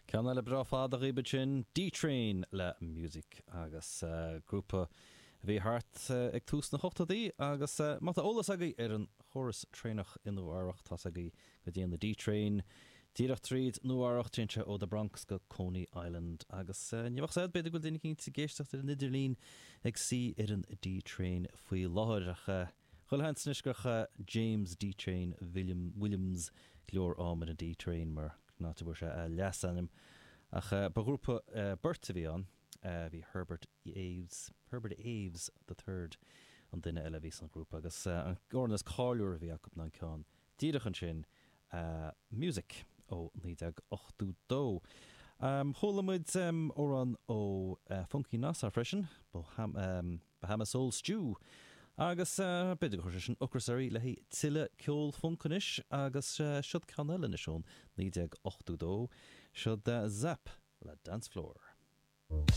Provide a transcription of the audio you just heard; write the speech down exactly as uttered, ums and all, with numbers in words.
Ceanna le bra fád a ribe sin D-Train le music agus uh, grúpa bhí hart uh, ag tús na chochtadaí agus uh, mata ólas agaí ar an choras trénach in nuairach tas agaí go dtíon na D-Train díreach tríd nuairach tínse ó the Bronx go Coney Island agus uh, níomhach said beidir go dtíine cinn sa géisteach ar an Idirlín ag si ar an D-Train faoi láthirach uh, Chil hansnisgacha James D-Train William, Williams glór am in a D-Train mar ná tu se uh, leas anim ach uh, ba grúpa uh, Bert bhí an uh, bhí Herbert Aves Herbert Aves the third an duine eile vís an grúpa agus uh, an gcóras cáúir bhí acu ná ceán díadach an sin uh, music ó nídeag ochtú dó um, Hólamid um, ó an ó uh, Funky Nassar freisin Baham, um, Bahama Soul Stew agus uh, beidir go sin ocrasarí le hí tiile ceol funcanis agus uh, siod canile na seón nídeag ochtú dó siod uh, Zap le Dance Floor.